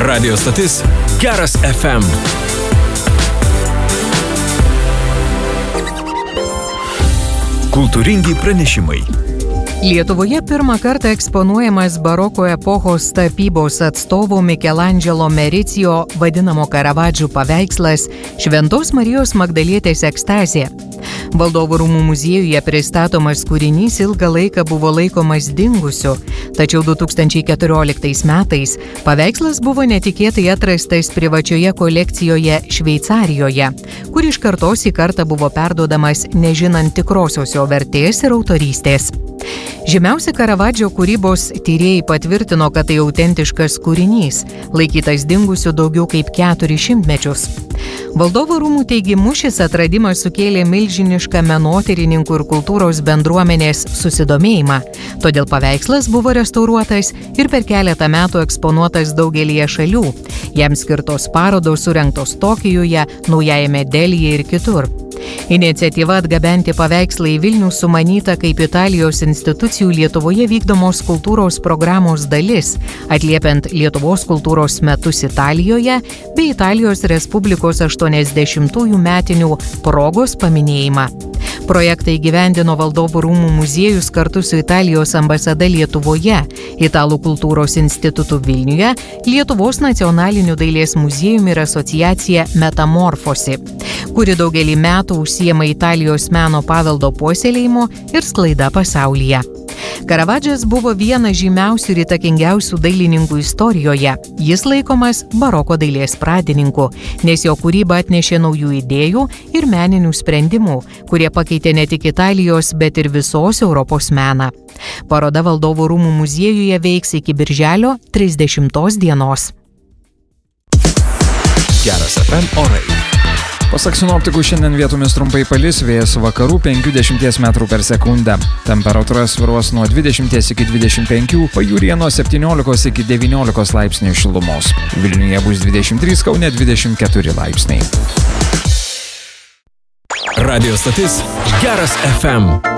Radio stotis Geras FM. Kultūringi pranešimai. Lietuvoje pirmą kartą eksponuojamas baroko epochos tapybos atstovo Mikelandželo Mericijo vadinamo Karavadžu paveikslas Šventos Marijos Magdalietės ekstazė. Valdovų rūmų muziejuje pristatomas kūrinys ilgą laiką buvo laikomas dingusiu, tačiau 2014 metais paveikslas buvo netikėtai atrastas privačioje kolekcijoje Šveicarijoje, kur iš kartos į kartą buvo perduodamas nežinant tikrosios jo vertės ir autorystės. Žymiausi Karavadžo kūrybos tyrėjai patvirtino, kad tai autentiškas kūrinys, laikytas dingusiu daugiau kaip 400 metus. Valdovų rūmų teigimu šis atradimas sukėlė milžinišką menotyrininkų ir kultūros bendruomenės susidomėjimą, todėl paveikslas buvo restauruotas ir per keletą metų eksponuotas daugelyje šalių. Jam skirtos parodos surengtos Tokijuje, Naujajame Delyje ir kitur. Iniciatyva atgabenti paveikslą į Vilnių sumanyta kaip Italijos institucijų Lietuvoje vykdomos kultūros programos dalis, atliepiant Lietuvos kultūros metus Italijoje bei Italijos Respublikos 80-ųjų metinių progos paminėjimą. Projektą įgyvendino Valdovų rūmų muziejus kartu su Italijos ambasada Lietuvoje, Italų kultūros institutu Vilniuje, Lietuvos nacionaliniu dailės muziejumi ir asociacija Metamorfosi, kuri daugelį metų užsiema Italijos meno paveldo puoselėjimo ir sklaida pasaulyje. Karavadžas buvo vienas žymiausių ir įtakingiausių dailininkų istorijoje. Jis laikomas baroko dailės pradininku, nes jo kūryba atnešė naujų idėjų ir meninių sprendimų, kurie pakeitė ne tik Italijos, bet ir visos Europos meną. Paroda Valdovų rūmų muziejuje veiks iki birželio 30 dienos. Geras FM orai. Pasak sinoptikų, šiandien vietomis trumpai palis, vėjas vakarų 50 metrų per sekundę. Temperatūra svyruos nuo 20 iki 25, pajūryje nuo 17 iki 19 laipsnių šilumos. Vilniuje bus 23, Kaune 24 laipsniai. Radio stotis Geras FM.